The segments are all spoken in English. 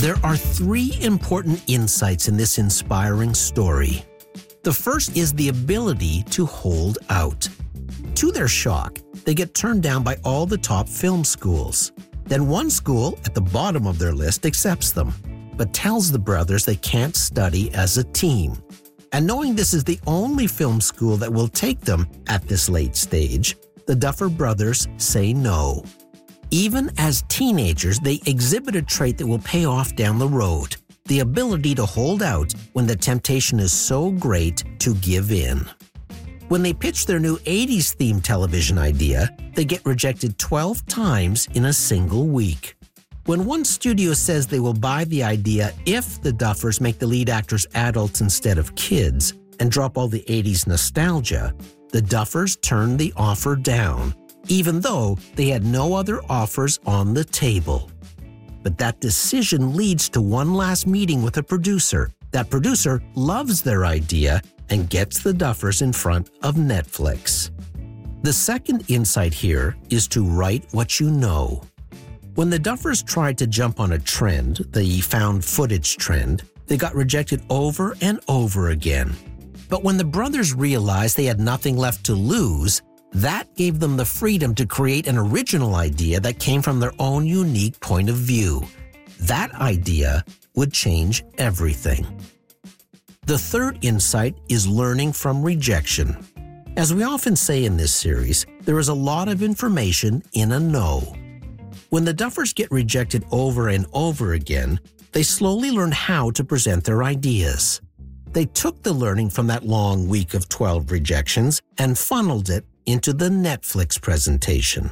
There are three important insights in this inspiring story. The first is the ability to hold out. To their shock, they get turned down by all the top film schools. Then one school at the bottom of their list accepts them, but tells the brothers they can't study as a team. And knowing this is the only film school that will take them at this late stage, the Duffer brothers say no. Even as teenagers, they exhibit a trait that will pay off down the road: the ability to hold out when the temptation is so great to give in. When they pitch their new 80s themed television idea, they get rejected 12 times in a single week. When one studio says they will buy the idea if the Duffers make the lead actors adults instead of kids and drop all the 80s nostalgia, the Duffers turn the offer down, even though they had no other offers on the table. But that decision leads to one last meeting with a producer. That producer loves their idea and gets the Duffers in front of Netflix. The second insight here is to write what you know. When the Duffers tried to jump on a trend, the found footage trend, they got rejected over and over again. But when the brothers realized they had nothing left to lose, that gave them the freedom to create an original idea that came from their own unique point of view. That idea would change everything. The third insight is learning from rejection. As we often say in this series, there is a lot of information in a no. When the Duffers get rejected over and over again, they slowly learn how to present their ideas. They took the learning from that long week of 12 rejections and funneled it into the Netflix presentation.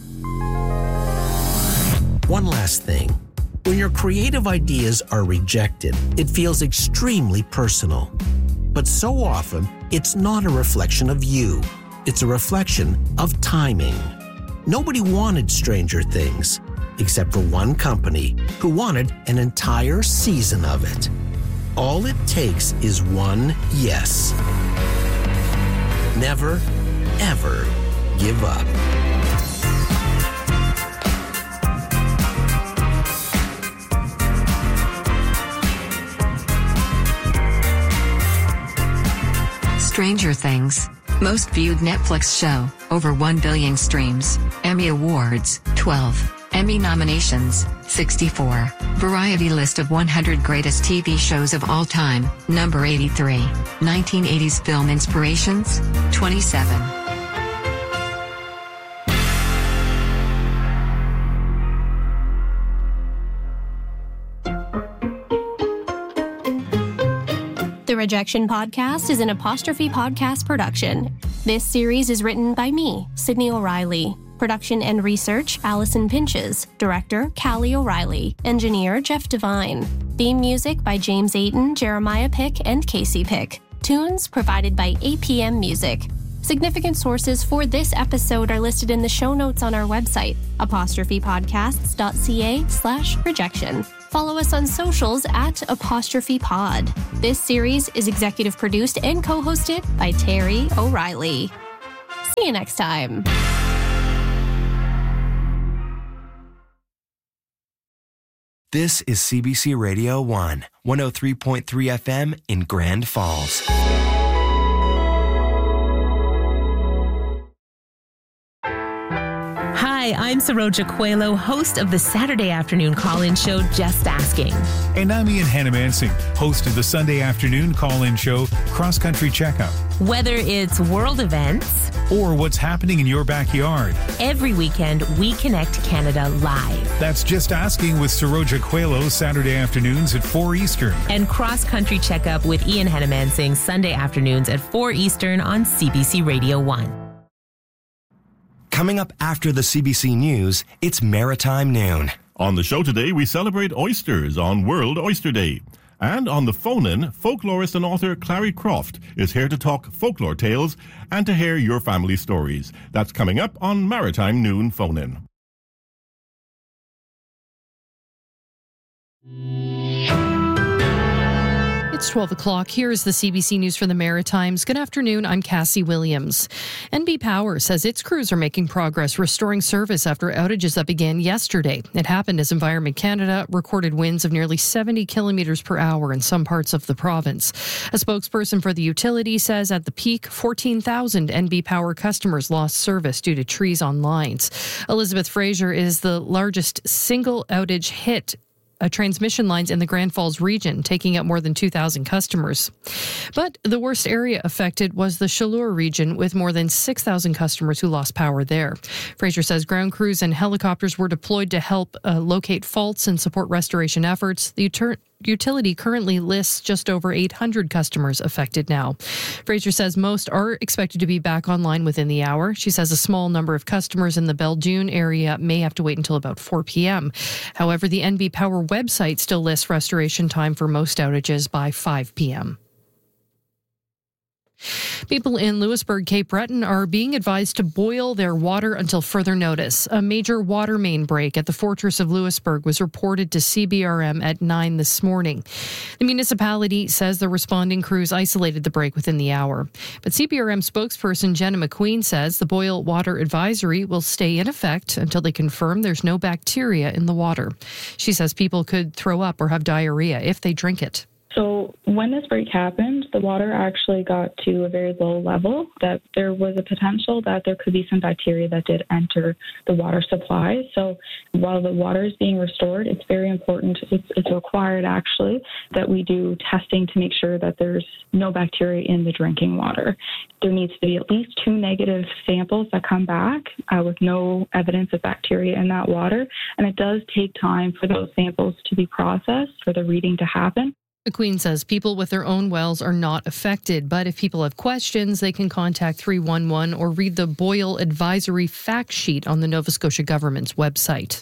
One last thing. When your creative ideas are rejected, it feels extremely personal. But so often, it's not a reflection of you. It's a reflection of timing. Nobody wanted Stranger Things, except for one company who wanted an entire season of it. All it takes is one yes. Never, ever give up. Stranger Things. Most viewed Netflix show, over 1 billion streams. Emmy Awards, 12. Emmy nominations, 64. Variety list of 100 greatest TV shows of all time, number 83. 1980s film inspirations, 27. The Rejection Podcast is an Apostrophe Podcast production. This series is written by me, Sydney O'Reilly. Production and research, Allison Pinches. Director, Callie O'Reilly. Engineer, Jeff Devine. Theme music by James Ayton, Jeremiah Pick, and Casey Pick. Tunes provided by APM Music. Significant sources for this episode are listed in the show notes on our website, apostrophepodcasts.ca/rejection. Follow us on socials at @apostrophepod. This series is executive produced and co-hosted by Terry O'Reilly. See you next time. This is CBC Radio 1, 103.3 FM in Grand Falls. Hi, I'm Saroja Coelho, host of the Saturday afternoon call-in show, Just Asking. And I'm Ian Hannamansing, host of the Sunday afternoon call-in show, Cross Country Checkup. Whether it's world events or what's happening in your backyard, every weekend we connect Canada live. That's Just Asking with Saroja Coelho, Saturday afternoons at 4 Eastern. And Cross Country Checkup with Ian Hannamansing, Sunday afternoons at 4 Eastern on CBC Radio 1. Coming up after the CBC News, it's Maritime Noon. On the show today, we celebrate oysters on World Oyster Day. And on the phone-in, folklorist and author Clary Croft is here to talk folklore tales and to hear your family stories. That's coming up on Maritime Noon Phone-In. It's It's 12 o'clock. Here's the CBC News for the Maritimes. Good afternoon. I'm Cassie Williams. NB Power says its crews are making progress restoring service after outages that began yesterday. It happened as Environment Canada recorded winds of nearly 70 kilometres per hour in some parts of the province. A spokesperson for the utility says at the peak, 14,000 NB Power customers lost service due to trees on lines. Elizabeth Fraser is the largest single outage hit transmission lines in the Grand Falls region, taking out more than 2,000 customers. But the worst area affected was the Chaleur region, with more than 6,000 customers who lost power there. Fraser says ground crews and helicopters were deployed to help locate faults and support restoration efforts. The utility currently lists just over 800 customers affected now. Fraser says most are expected to be back online within the hour. She says a small number of customers in the Belledune area may have to wait until about 4 p.m. However, the NB Power website still lists restoration time for most outages by 5 p.m. People in Louisbourg, Cape Breton are being advised to boil their water until further notice. A major water main break at the Fortress of Louisbourg was reported to CBRM at 9 this morning. The municipality says the responding crews isolated the break within the hour. But CBRM spokesperson Jenna McQueen says the boil water advisory will stay in effect until they confirm there's no bacteria in the water. She says people could throw up or have diarrhea if they drink it. So when this break happened, the water actually got to a very low level, that there was a potential that there could be some bacteria that did enter the water supply. So while the water is being restored, it's very important, it's required actually, that we do testing to make sure that there's no bacteria in the drinking water. There needs to be at least 2 negative samples that come back with no evidence of bacteria in that water. And it does take time for those samples to be processed, for the reading to happen. McQueen says people with their own wells are not affected, but if people have questions, they can contact 311 or read the Boil Advisory fact sheet on the Nova Scotia government's website.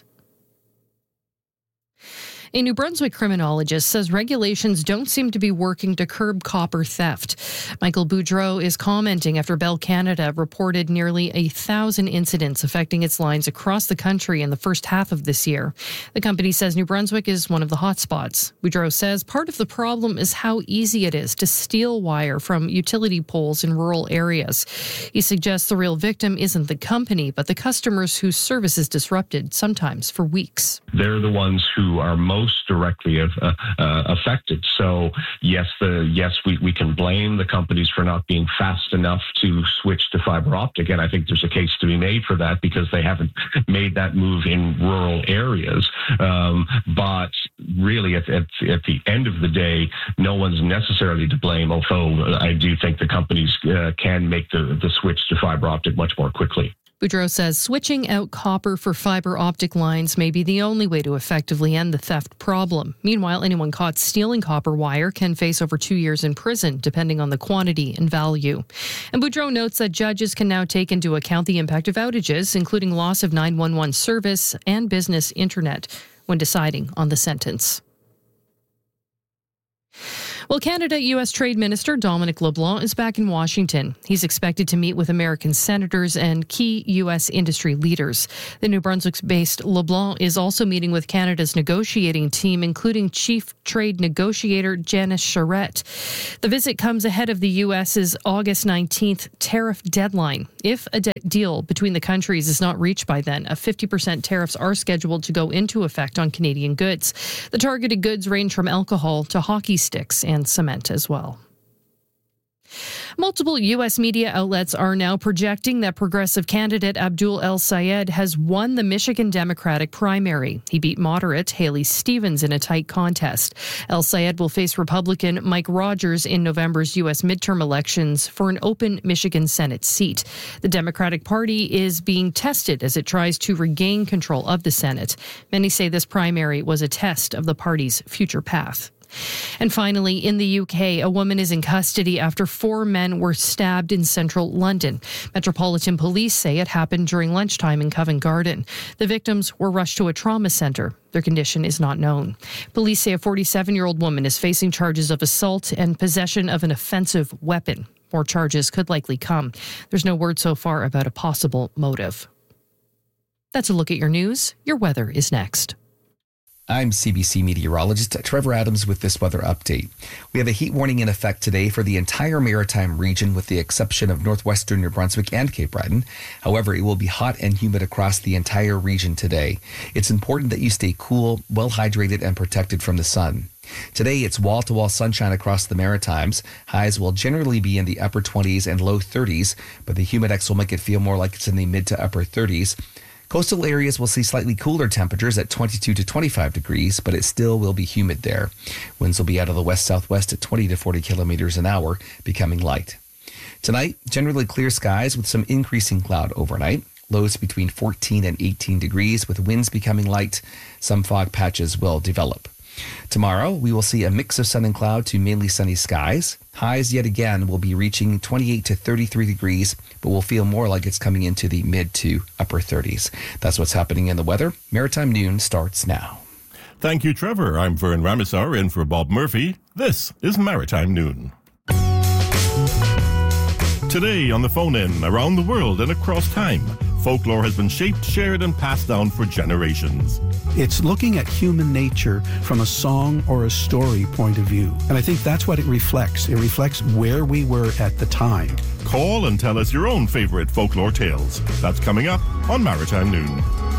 A New Brunswick criminologist says regulations don't seem to be working to curb copper theft. Michael Boudreau is commenting after Bell Canada reported nearly 1,000 incidents affecting its lines across the country in the first half of this year. The company says New Brunswick is one of the hotspots. Boudreau says part of the problem is how easy it is to steal wire from utility poles in rural areas. He suggests the real victim isn't the company, but the customers whose service is disrupted, sometimes for weeks. They're the ones who are most directly affected. So yes, we can blame the companies for not being fast enough to switch to fiber optic, and I think there's a case to be made for that because they haven't made that move in rural areas. But really, at the end of the day, no one's necessarily to blame. Although I do think the companies can make the switch to fiber optic much more quickly. Boudreau says switching out copper for fiber optic lines may be the only way to effectively end the theft problem. Meanwhile, anyone caught stealing copper wire can face over 2 years in prison, depending on the quantity and value. And Boudreau notes that judges can now take into account the impact of outages, including loss of 911 service and business internet, when deciding on the sentence. Well, Canada-U.S. Trade Minister Dominic LeBlanc is back in Washington. He's expected to meet with American senators and key U.S. industry leaders. The New Brunswick-based LeBlanc is also meeting with Canada's negotiating team, including Chief Trade Negotiator Janice Charette. The visit comes ahead of the U.S.'s August 19th tariff deadline. If a deal between the countries is not reached by then, a 50% tariffs are scheduled to go into effect on Canadian goods. The targeted goods range from alcohol to hockey sticks and cement as well. Multiple U.S. media outlets are now projecting that progressive candidate Abdul El-Sayed has won the Michigan Democratic primary. He beat moderate Haley Stevens in a tight contest. El-Sayed will face Republican Mike Rogers in November's U.S. midterm elections for an open Michigan Senate seat. The Democratic Party is being tested as it tries to regain control of the Senate. Many say this primary was a test of the party's future path. And finally, in the UK, a woman is in custody after 4 men were stabbed in central London. Metropolitan Police say it happened during lunchtime in Covent Garden. The victims were rushed to a trauma centre. Their condition is not known. Police say a 47-year-old woman is facing charges of assault and possession of an offensive weapon. More charges could likely come. There's no word so far about a possible motive. That's a look at your news. Your weather is next. I'm CBC meteorologist Trevor Adams with this weather update. We have a heat warning in effect today for the entire maritime region with the exception of northwestern New Brunswick and Cape Breton. However, it will be hot and humid across the entire region today. It's important that you stay cool, well hydrated, and protected from the sun. Today, it's wall-to-wall sunshine across the Maritimes. Highs will generally be in the upper 20s and low 30s, but the humidex will make it feel more like it's in the mid to upper 30s. Coastal areas will see slightly cooler temperatures at 22 to 25 degrees, but it still will be humid there. Winds will be out of the west-southwest at 20 to 40 kilometers an hour, becoming light. Tonight, generally clear skies with some increasing cloud overnight. Lows between 14 and 18 degrees with winds becoming light. Some fog patches will develop. Tomorrow, we will see a mix of sun and cloud to mainly sunny skies. Highs yet again will be reaching 28 to 33 degrees, but will feel more like it's coming into the mid to upper 30s. That's what's happening in the weather. Maritime Noon starts now. Thank you, Trevor. I'm Vern Ramisar in for Bob Murphy. This is Maritime Noon. Today on the phone-in, around the world and across time, folklore has been shaped, shared, and passed down for generations. It's looking at human nature from a song or a story point of view. And I think that's what it reflects. It reflects where we were at the time. Call and tell us your own favorite folklore tales. That's coming up on Maritime Noon.